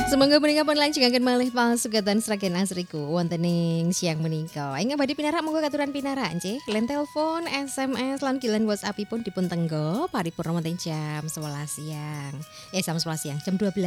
Semoga menika pun lanjengaken malih pasugatan Sragen Asriku wonten ing siang menika. Ingkang badhe pinarak monggo katuran pinarak nggih. Kilen telepon, SMS lan kilen WhatsApp-ipun dipun tenggo paripurna wonten jam 11 siang. Jam 11 siang, jam 12